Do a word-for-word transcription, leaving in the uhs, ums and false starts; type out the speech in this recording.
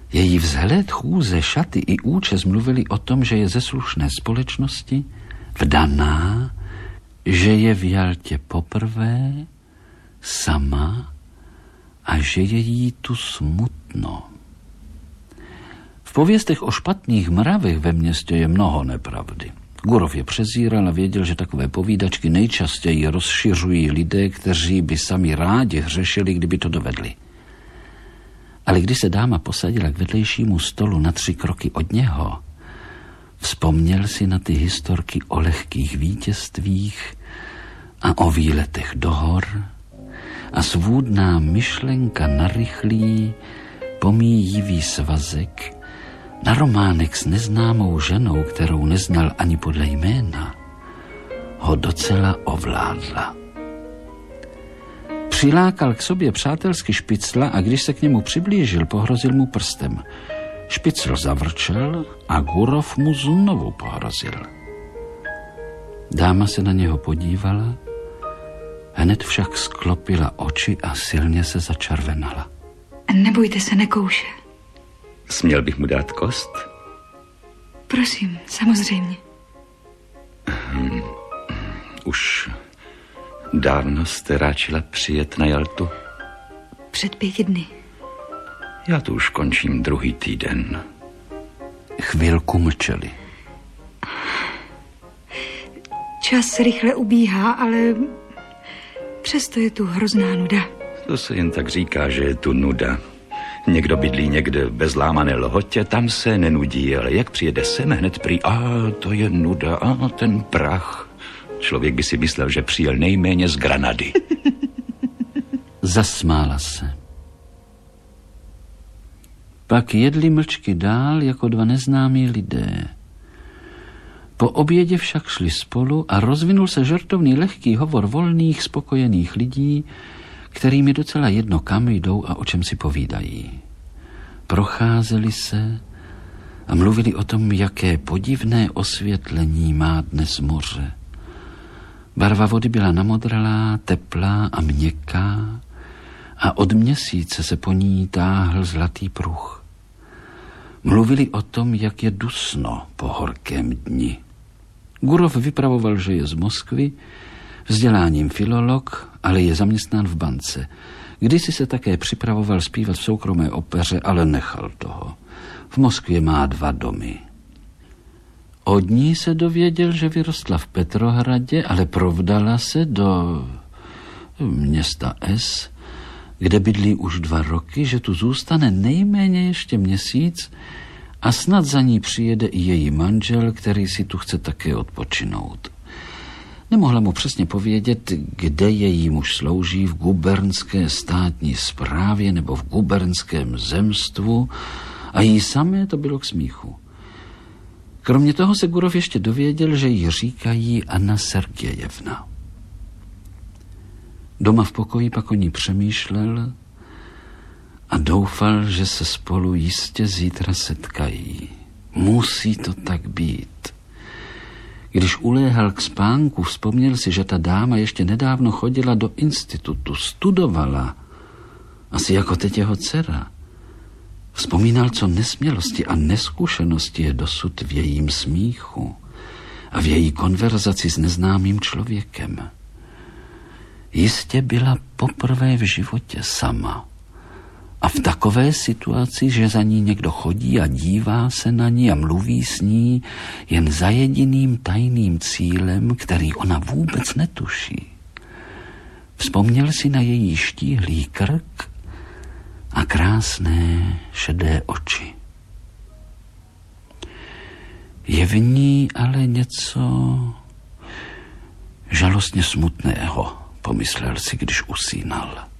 Její vzhled, chůze, šaty i účes mluvili o tom, že je ze slušné společnosti, vdaná, že je v Jaltě poprvé, sama a že je jí tu smutno. V pověstech o špatných mravech ve městě je mnoho nepravdy. Gurov je přezíral a věděl, že takové povídačky nejčastěji rozšiřují lidé, kteří by sami rádi hřešili, kdyby to dovedli. Ale když se dáma posadila k vedlejšímu stolu na tři kroky od něho, vzpomněl si na ty historky o lehkých vítězstvích a o výletech do hor a svůdná myšlenka na rychlý, pomíjivý svazek, na románek s neznámou ženou, kterou neznal ani podle jména, ho docela ovládla. Přilákal k sobě přátelsky Špicla a když se k němu přiblížil, pohrozil mu prstem. Špicl zavrčel a Gurov mu znovu pohrozil. Dáma se na něho podívala, hned však sklopila oči a silně se začervenala. Nebojte se, nekouše. Směl bych mu dát kost? Prosím, samozřejmě. Hmm, už dávno jste ráčila přijet na Jaltu? Před pěti dny. Já tu už končím druhý týden. Chvilku mlčeli. Čas rychle ubíhá, ale přesto je tu hrozná nuda. To se jen tak říká, že je tu nuda. Někdo bydlí někde bez lámané lhotě, tam se nenudí, ale jak přijede sem hned prý, a to je nuda, a ten prach. Člověk by si myslel, že přijel nejméně z Granady. Zasmála se. Pak jedli mlčky dál jako dva neznámí lidé. Po obědě však šli spolu a rozvinul se žertovný lehký hovor volných, spokojených lidí, kterým je docela jedno, kam jdou a o čem si povídají. Procházeli se a mluvili o tom, jaké podivné osvětlení má dnes moře. Barva vody byla namodralá, teplá a měkká a od měsíce se po ní táhl zlatý pruh. Mluvili o tom, jak je dusno po horkém dni. Gurov vypravoval, že je z Moskvy, vzděláním filolog, ale je zaměstnán v bance. Kdysi se také připravoval zpívat v soukromé opeře, ale nechal toho. V Moskvě má dva domy. Od ní se dověděl, že vyrostla v Petrohradě, ale provdala se do města S, kde bydlí už dva roky, že tu zůstane nejméně ještě měsíc a snad za ní přijede i její manžel, který si tu chce také odpočinout. Nemohla mu přesně povědět, kde její muž slouží, v gubernské státní správě nebo v gubernském zemstvu, a jí samé to bylo k smíchu. Kromě toho se Gurov ještě dověděl, že jí říkají Anna Sergejevna. Doma v pokoji pak o ní přemýšlel a doufal, že se spolu jistě zítra setkají. Musí to tak být. Když uléhal k spánku, vzpomněl si, že ta dáma ještě nedávno chodila do institutu, studovala, asi jako teď jeho dcera. Vzpomínal, co nesmělosti a neskušenosti je dosud v jejím smíchu a v její konverzaci s neznámým člověkem. Jistě byla poprvé v životě sama. A v takové situaci, že za ní někdo chodí a dívá se na ní a mluví s ní jen za jediným tajným cílem, který ona vůbec netuší. Vzpomněl si na její štíhlý krk a krásné šedé oči. Je v ní ale něco žalostně smutného, pomyslel si, když usínal.